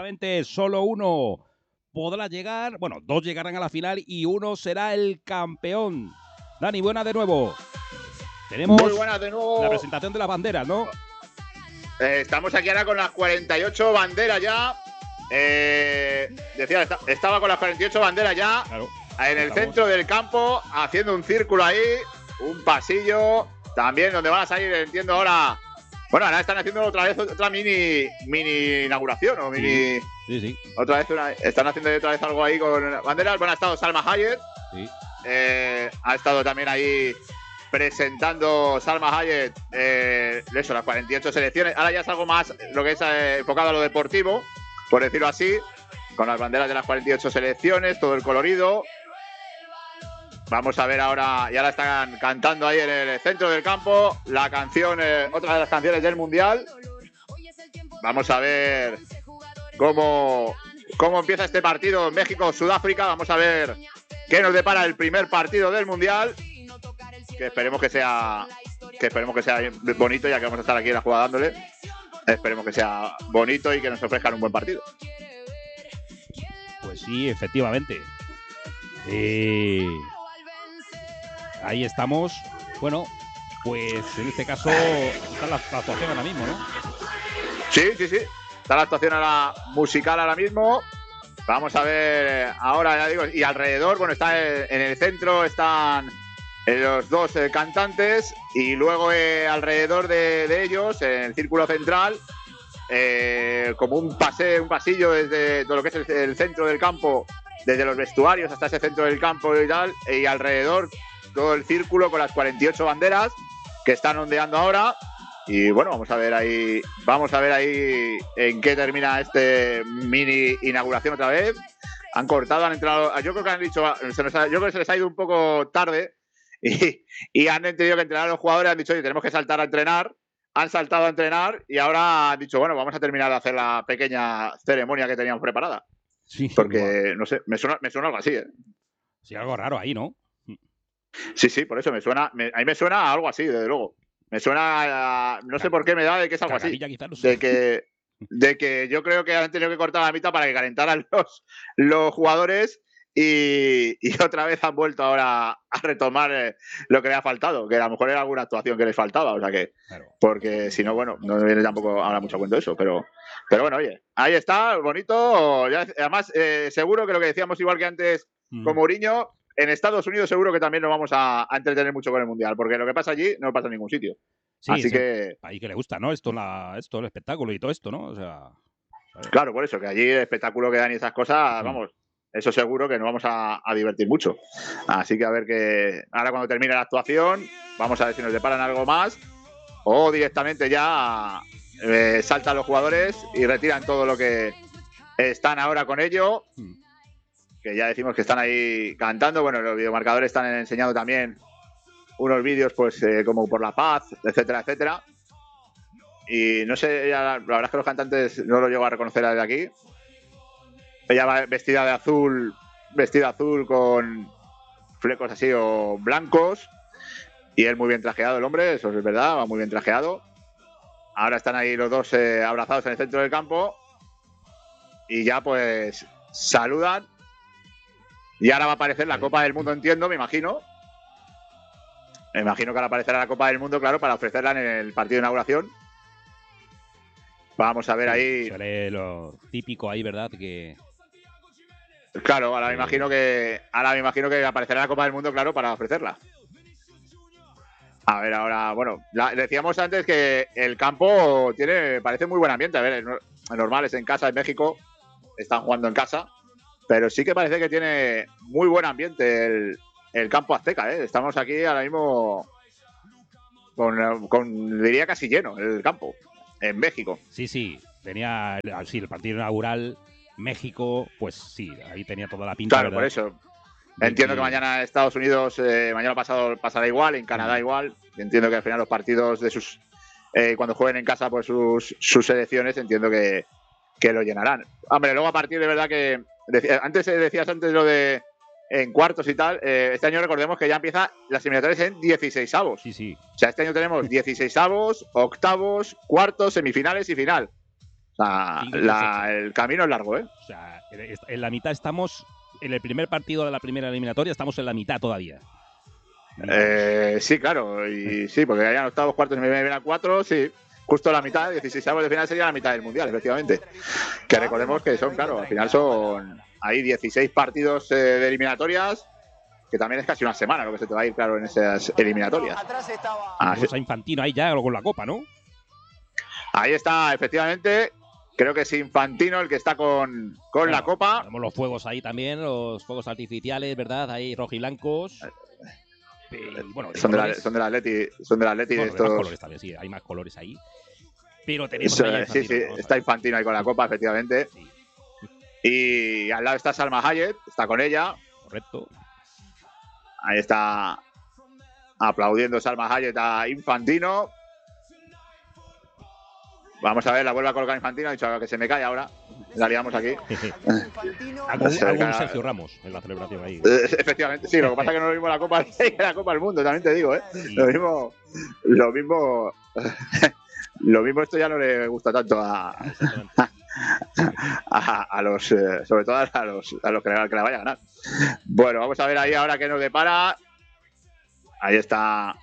efectivamente, solo uno podrá llegar, bueno, 2 llegarán a la final y uno será el campeón. Dani, buena de nuevo. Tenemos muy buenas de nuevo. La presentación de las banderas, ¿no? Estamos aquí ahora con las 48 banderas ya. Decía, estaba con las 48 banderas ya. Claro. En el centro del campo, haciendo un círculo ahí, un pasillo, también donde van a salir, entiendo ahora. Bueno, ahora están haciendo otra mini inauguración, o mini. Sí. Otra vez están haciendo otra vez algo ahí con banderas. Bueno, ha estado Salma Hayek. Sí. Ha estado también ahí presentando Salma Hayek eso, las 48 selecciones. Ahora ya es algo más lo que es enfocado a lo deportivo, por decirlo así, con las banderas de las 48 selecciones, todo el colorido. Vamos a ver ahora, y ahora están cantando ahí en el centro del campo la canción, otra de las canciones del Mundial. Vamos a ver cómo empieza este partido México-Sudáfrica. Vamos a ver qué nos depara el primer partido del Mundial. Que esperemos que sea bonito, ya que vamos a estar aquí en la jugada dándole. Esperemos que sea bonito y que nos ofrezcan un buen partido. Pues sí, efectivamente. Ahí estamos. Bueno, pues en este caso está la actuación ahora mismo, ¿no? Sí. Está la actuación musical ahora mismo. Vamos a ver ahora, ya digo, y alrededor, bueno, está en el centro, están los dos cantantes, y luego alrededor de ellos, en el círculo central, como un pasillo desde todo lo que es el centro del campo, desde los vestuarios hasta ese centro del campo y tal, y alrededor todo el círculo con las 48 banderas que están ondeando ahora. Y bueno, vamos a ver ahí en qué termina este mini inauguración otra vez. Han cortado, han entrado, yo creo que han dicho, yo creo que se les ha ido un poco tarde y han tenido que entrenar a los jugadores. Han dicho, oye, tenemos que saltar a entrenar. Han saltado a entrenar y ahora han dicho, bueno, vamos a terminar de hacer la pequeña ceremonia que teníamos preparada. Sí. Porque, no sé, me suena algo así, ¿eh? Sí, algo raro ahí, ¿no? Sí, por eso a mí me suena a algo así, desde luego. Me suena no sé por qué me da de que es algo así. Quizás, no sé. De que yo creo que han tenido que cortar la mitad para que calentaran los jugadores y otra vez han vuelto ahora a retomar lo que le ha faltado, que a lo mejor era alguna actuación que les faltaba, o sea que, claro. Porque si no, bueno, no me viene tampoco ahora mucho cuento eso, pero bueno, oye, ahí está, bonito. Además, seguro que lo que decíamos igual que antes con Mourinho, en Estados Unidos seguro que también nos vamos a entretener mucho con el Mundial, porque lo que pasa allí no pasa en ningún sitio. Sí, así que ahí que le gusta, ¿no? Esto el espectáculo y todo esto, ¿no? O sea, claro, por eso, que allí el espectáculo que dan y esas cosas, vamos, eso seguro que nos vamos a divertir mucho. Así que a ver que ahora cuando termine la actuación, vamos a ver si nos deparan algo más o directamente ya saltan los jugadores y retiran todo lo que están ahora con ello. Que ya decimos que están ahí cantando. Bueno, los videomarcadores están enseñando también unos vídeos, pues, como por la paz, etcétera, etcétera. Y no sé, la verdad es que los cantantes no lo llego a reconocer desde aquí. Ella va vestida de azul con flecos así o blancos. Y él muy bien trajeado, el hombre, eso es verdad, va muy bien trajeado. Ahora están ahí los dos abrazados en el centro del campo. Y ya pues saludan. Y ahora va a aparecer la Copa del Mundo, entiendo, me imagino. Me imagino que ahora aparecerá la Copa del Mundo, claro, para ofrecerla en el partido de inauguración. Vamos a ver ahí. Sale lo típico ahí, ¿verdad? Que claro, ahora me imagino que aparecerá la Copa del Mundo, claro, para ofrecerla. A ver, ahora, bueno, decíamos antes que el campo parece muy buen ambiente. A ver, es normal, es en casa, en México, están jugando en casa. Pero sí que parece que tiene muy buen ambiente el campo azteca, ¿eh? Estamos aquí ahora mismo diría casi lleno el campo, en México. Sí, tenía el partido inaugural, México, pues sí, ahí tenía toda la pinta. Claro, ¿verdad? Por eso. Entiendo que mañana Estados Unidos, mañana pasado pasará igual, en Canadá igual. Entiendo que al final los partidos de cuando jueguen en casa, pues sus selecciones, entiendo que lo llenarán. Hombre, luego a partir de verdad que decías antes lo de en cuartos y tal, este año recordemos que ya empieza las eliminatorias en 16avos. Sí. O sea, este año tenemos 16avos, octavos, cuartos, semifinales y final. O El camino es largo, ¿eh? O sea, en la mitad estamos, en el primer partido de la primera eliminatoria, estamos en la mitad todavía. Sí, claro, y sí, porque hayan octavos, cuartos y media, 4, sí. Justo la mitad, 16avos de final sería la mitad del Mundial, efectivamente. Que recordemos que son, claro, al final son ahí 16 partidos de eliminatorias, que también es casi una semana lo que se te va a ir, claro, en esas eliminatorias. Tenemos a Infantino ahí ya con la copa, ¿no? Ahí está, efectivamente. Creo que es Infantino el que está con la copa. Tenemos los fuegos ahí también, los fuegos artificiales, ¿verdad? Ahí rojiblancos. Bueno, son del Atleti, de estos. Más colores también, sí, hay más colores ahí. Pero tenemos sí, está Infantino ahí con la copa, efectivamente. Sí. Y al lado está Salma Hayek, está con ella. Correcto. Ahí está aplaudiendo Salma Hayek a Infantino. Vamos a ver, la vuelve a colocar Infantino. Ha dicho que se me cae ahora. La liamos aquí. Hago un Sergio Ramos en la celebración ahí. Efectivamente, sí. Lo que pasa es que no lo mismo la Copa del Mundo, también te digo, ¿eh? Sí. Lo mismo esto ya no le gusta tanto a los, sobre todo a los que la vaya a ganar. Bueno, vamos a ver ahí ahora qué nos depara. Ahí está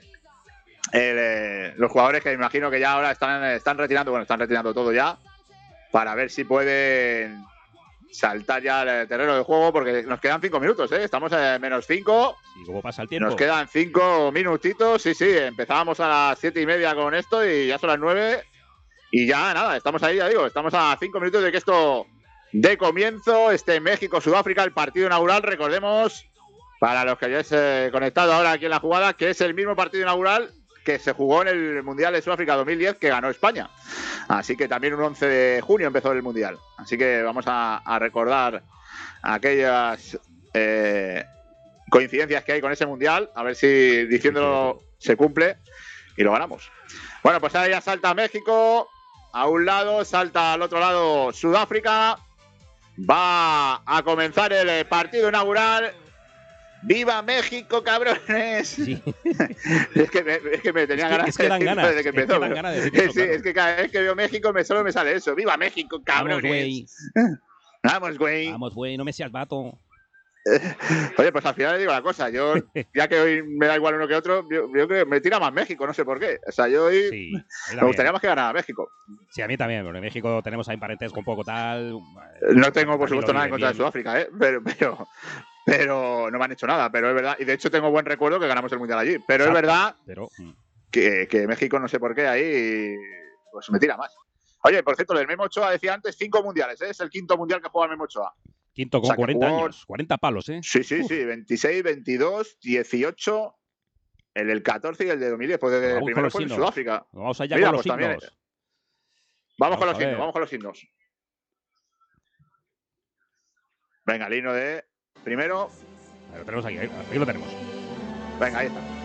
los jugadores que me imagino que ya ahora están retirando, bueno, están retirando todo ya, para ver si pueden saltar ya al terreno de juego, porque nos quedan 5 minutos, ¿eh? Estamos en -5. ¿Y cómo pasa el tiempo? Nos quedan 5 minutitos, sí, empezábamos a las 7:30 con esto y ya son las 9 y ya nada, estamos ahí, ya digo, estamos a 5 minutos de que esto dé comienzo, México-Sudáfrica, el partido inaugural, recordemos, para los que hayáis conectado ahora aquí en la jugada, que es el mismo partido inaugural que se jugó en el Mundial de Sudáfrica 2010, que ganó España. Así que también un 11 de junio empezó el Mundial. Así que vamos a recordar aquellas coincidencias que hay con ese Mundial, a ver si diciéndolo se cumple y lo ganamos. Bueno, pues ahora ya salta México a un lado, salta al otro lado Sudáfrica. Va a comenzar el partido inaugural. ¡Viva México, cabrones! Sí. es que me tenía ganas de decir desde que empezó. Sí, es que cada vez que veo México solo me sale eso. ¡Viva México, cabrones! Vamos, güey. Vamos, güey, no me seas vato. Oye, pues al final le digo la cosa. Yo, ya que hoy me da igual uno que otro, yo creo que me tira más México, no sé por qué. O sea, yo hoy me gustaría más que ganara México. Sí, a mí también, porque en México tenemos ahí parentesco un poco tal. No tengo, por supuesto, nada en contra de Sudáfrica, ¿eh? Pero no me han hecho nada, pero es verdad. Y de hecho tengo buen recuerdo que ganamos el Mundial allí. Pero exacto, es verdad que México no sé por qué ahí pues me tira más. Oye, por cierto, el Memo Ochoa decía antes 5 mundiales, ¿eh? Es el 5º mundial que juega el Memo Ochoa. Quinto con 40 años, 40 palos, ¿eh? Sí, 26, 22, 18, el 14 y el de 2010, pues desde primero fue en Sudáfrica. Vamos allá. Mira, con los himnos. También, vamos con los himnos. Venga, el himno de primero. Lo tenemos aquí lo tenemos. Venga, ahí está.